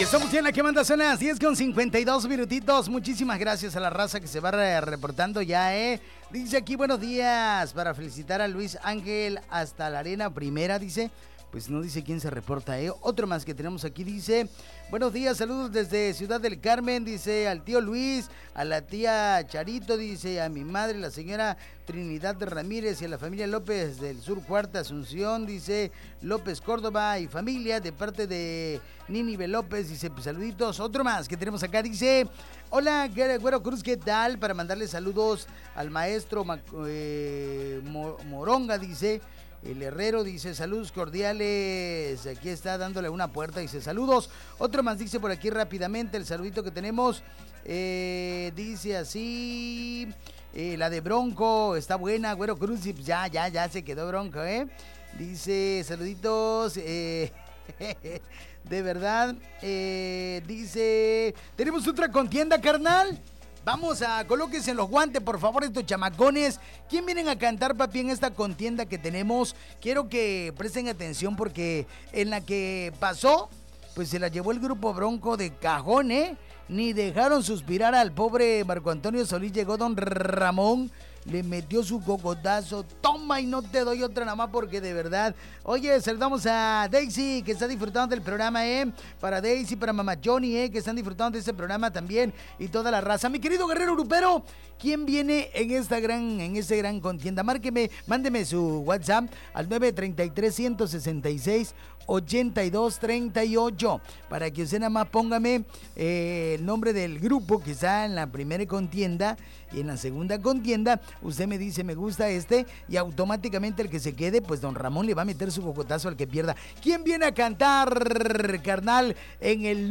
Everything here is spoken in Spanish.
Y estamos ya en la que manda, son las 10:52 minutitos. Muchísimas gracias a la raza que se va reportando ya, Dice aquí, buenos días, para felicitar a Luis Ángel hasta la arena primera, dice. Pues no dice quién se reporta, Otro más que tenemos aquí dice, buenos días, saludos desde Ciudad del Carmen, dice, al tío Luis, a la tía Charito, dice, a mi madre, la señora Trinidad Ramírez y a la familia López del Sur Cuarta Asunción, dice, López Córdoba y familia, de parte de Nínive López, dice, pues saluditos. Otro más que tenemos acá, dice, hola, Güero Cruz, ¿qué tal? Para mandarle saludos al maestro Moronga, dice, el herrero, dice, saludos cordiales, aquí está dándole una puerta, dice, saludos. Otro más dice por aquí rápidamente, el saludito que tenemos, dice así, la de Bronco, está buena, Güero Cruz, y ya se quedó Bronco, Dice, saluditos, de verdad, dice, tenemos otra contienda, carnal. Vamos a, colóquense en los guantes, por favor, estos chamacones. ¿Quién vienen a cantar, papi, en esta contienda que tenemos? Quiero que presten atención porque en la que pasó, pues se la llevó el grupo Bronco de cajón, Ni dejaron suspirar al pobre Marco Antonio Solís. Llegó don Ramón, le metió su cocotazo. Toma y no te doy otra nada más porque de verdad. Oye, saludamos a Daisy, que está disfrutando del programa, Para Daisy, para Mamá Johnny, que están disfrutando de este programa también. Y toda la raza. Mi querido guerrero grupero, ¿quién viene en esta gran contienda? Mándeme su WhatsApp al 933-166-8238. Para que usted nada más póngame el nombre del grupo que está en la primera contienda. Y en la segunda contienda, usted me dice, me gusta y automáticamente el que se quede, pues don Ramón le va a meter su cocotazo al que pierda. ¿Quién viene a cantar, carnal, en el